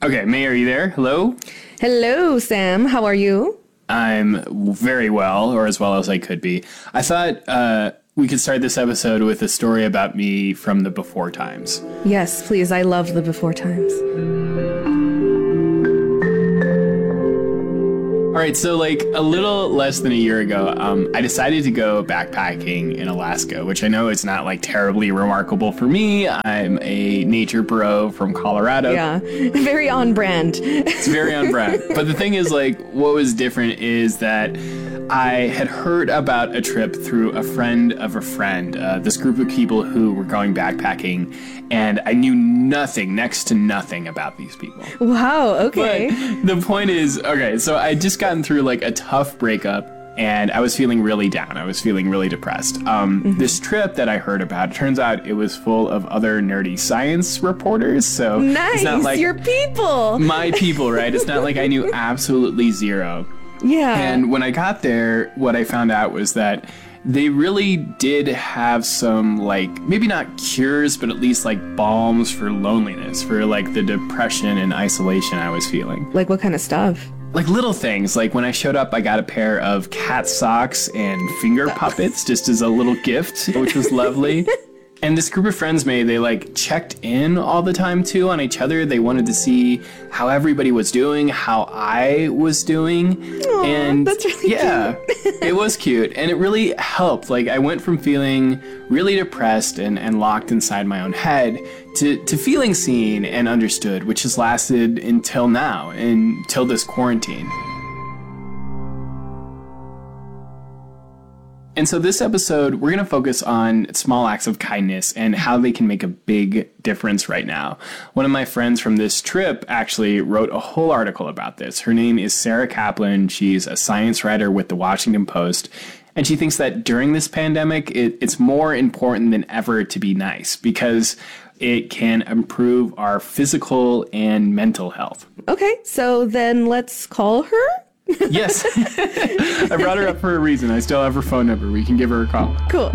Okay, May, are you there? Hello? Hello, Sam. How are you? I'm very well, or as well as I could be. I thought we could start this episode with a story about me from the before times. Yes, please. I love the before times. All right, so like a little less than a year ago, I decided to go backpacking in Alaska, which I know is not like terribly remarkable for me. I'm a nature bro from Colorado. Yeah, very on brand. It's very on brand. But the thing is, like, what was different is that I had heard about a trip through a friend of a friend, this group of people who were going backpacking, and I knew nothing, next to nothing about these people. Wow, okay. But the point is, okay, so I just gotten through like a tough breakup, and I was feeling really down. I was feeling really depressed. This trip that I heard about, turns out it was full of other nerdy science reporters. So nice, it's not like your people. My people, right? It's not like I knew absolutely zero. Yeah. And when I got there, what I found out was that they really did have some, like, maybe not cures, but at least like balms for loneliness, for like the depression and isolation I was feeling. Like what kind of stuff? Like little things. Like when I showed up, I got a pair of cat socks and finger puppets just as a little gift, which was lovely. And this group of friends, they like checked in all the time too on each other. They wanted to see how everybody was doing, how I was doing. Aww, and that's really cute. It was cute. And it really helped. Like I went from feeling really depressed and locked inside my own head to feeling seen and understood, which has lasted until now, until this quarantine. And so this episode, we're going to focus on small acts of kindness and how they can make a big difference right now. One of my friends from this trip actually wrote a whole article about this. Her name is Sarah Kaplan. She's a science writer with the Washington Post. And she thinks that during this pandemic, it's more important than ever to be nice because it can improve our physical and mental health. Okay, so then let's call her. Yes. I brought her up for a reason. I still have her phone number. We can give her a call. Cool.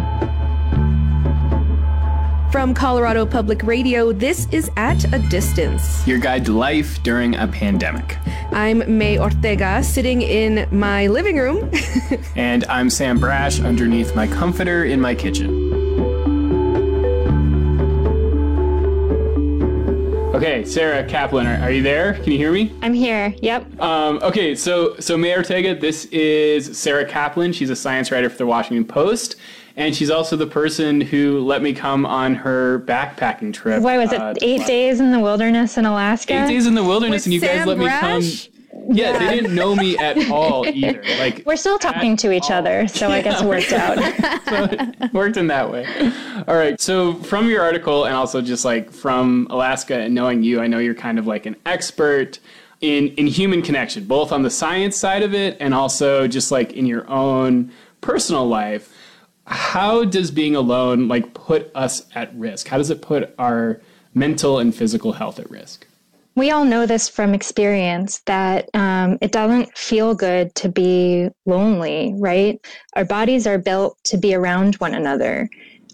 From Colorado Public Radio, this is At a Distance, your guide to life during a pandemic. I'm May Ortega, sitting in my living room. And I'm Sam Brash, underneath my comforter in my kitchen. Okay, Sarah Kaplan, are you there? Can you hear me? I'm here, yep. Okay, so May Ortega, this is Sarah Kaplan. She's a science writer for the Washington Post, and she's also the person who let me come on her backpacking trip. What was it, 8 days in the wilderness in Alaska? 8 days in the wilderness, With and you Sam guys let Brash? me come... Yeah, they didn't know me at all either. Like we're still talking to each other, so I guess it worked out. So it worked in that way. All right. So from your article and also just like from Alaska and knowing you, I know you're kind of like an expert in human connection, both on the science side of it and also just like in your own personal life. How does being alone like put us at risk? How does it put our mental and physical health at risk? We all know this from experience that it doesn't feel good to be lonely, right? Our bodies are built to be around one another.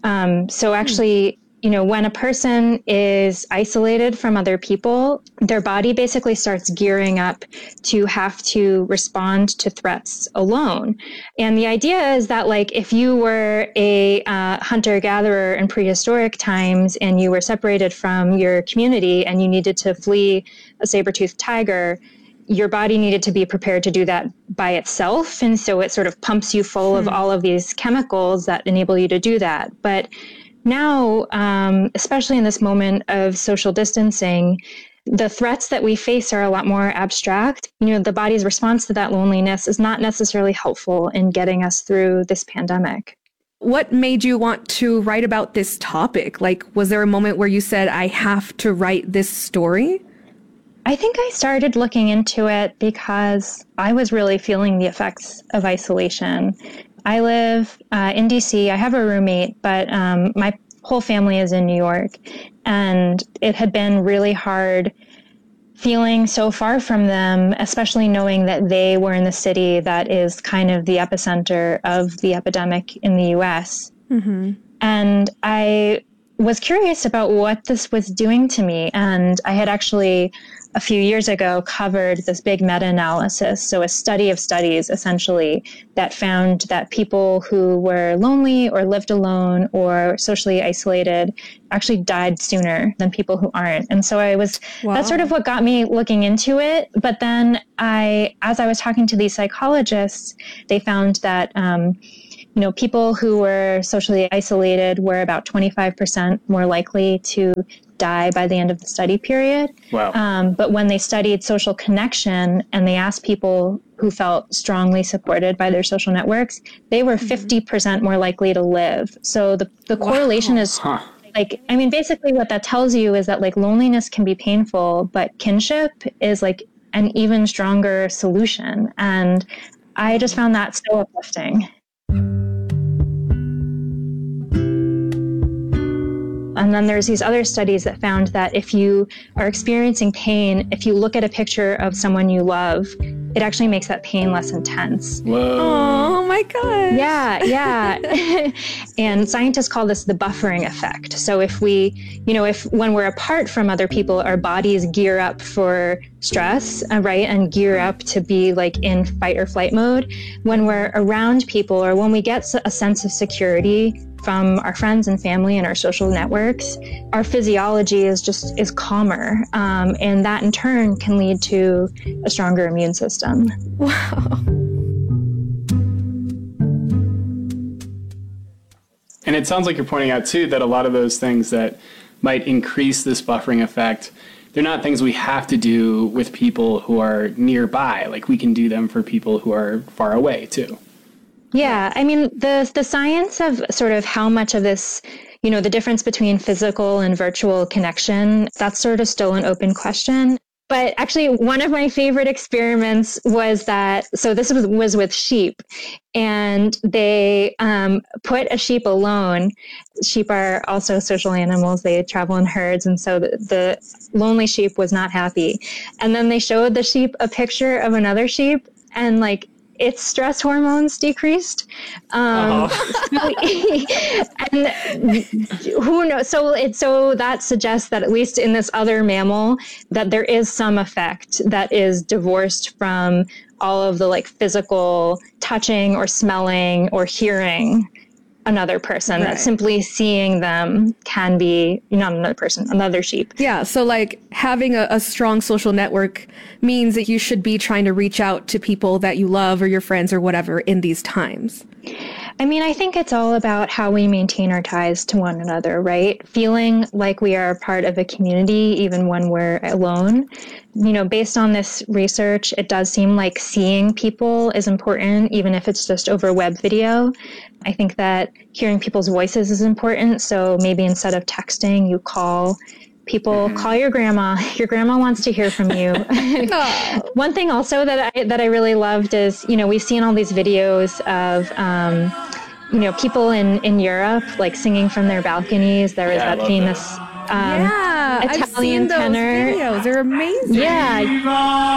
So actually, you know, when a person is isolated from other people, their body basically starts gearing up to have to respond to threats alone. And the idea is that, like, if you were a hunter-gatherer in prehistoric times and you were separated from your community and you needed to flee a saber-toothed tiger, your body needed to be prepared to do that by itself. And so it sort of pumps you full of all of these chemicals that enable you to do that. But now, especially in this moment of social distancing, the threats that we face are a lot more abstract. You know, the body's response to that loneliness is not necessarily helpful in getting us through this pandemic. What made you want to write about this topic? Like, was there a moment where you said, I have to write this story? I think I started looking into it because I was really feeling the effects of isolation. I live in DC. I have a roommate, but my whole family is in New York. And it had been really hard feeling so far from them, especially knowing that they were in the city that is kind of the epicenter of the epidemic in the US. Mm-hmm. And I was curious about what this was doing to me. And I had actually a few years ago covered this big meta-analysis, so a study of studies essentially, that found that people who were lonely or lived alone or socially isolated actually died sooner than people who aren't. And so that's sort of what got me looking into it. But then as I was talking to these psychologists, they found that people who were socially isolated were about 25% more likely to die by the end of the study period. Wow. But when they studied social connection and they asked people who felt strongly supported by their social networks, they were 50% more likely to live. So the correlation is basically what that tells you is that like loneliness can be painful, but kinship is like an even stronger solution. And I just found that so uplifting. And then there's these other studies that found that if you are experiencing pain, if you look at a picture of someone you love, it actually makes that pain less intense. Whoa. Oh my God. Yeah. And scientists call this the buffering effect. So if when we're apart from other people, our bodies gear up for stress, right? And gear up to be like in fight or flight mode. When we're around people or when we get a sense of security from our friends and family and our social networks, our physiology is calmer. And that in turn can lead to a stronger immune system. Wow. And it sounds like you're pointing out too that a lot of those things that might increase this buffering effect, they're not things we have to do with people who are nearby. Like we can do them for people who are far away too. Yeah, I mean, the science of sort of how much of this, the difference between physical and virtual connection, that's sort of still an open question. But actually, one of my favorite experiments was so this was with sheep, and they put a sheep alone. Sheep are also social animals. They travel in herds, and so the lonely sheep was not happy. And then they showed the sheep a picture of another sheep, and like, its stress hormones decreased. And who knows? So that suggests that at least in this other mammal, that there is some effect that is divorced from all of the like physical touching or smelling or hearing another person. Right. That simply seeing them can be not another person, another sheep. Yeah. So like having a strong social network means that you should be trying to reach out to people that you love or your friends or whatever in these times. I mean, I think it's all about how we maintain our ties to one another, right? Feeling like we are part of a community, even when we're alone. Based on this research, it does seem like seeing people is important, even if it's just over web video. I think that hearing people's voices is important. So maybe instead of texting, you call people, call your grandma. Your grandma wants to hear from you. One thing also that I really loved is, we've seen all these videos of, people in Europe, like singing from their balconies. There was that famous Italian I've seen those tenor. videos. They're amazing. Yeah.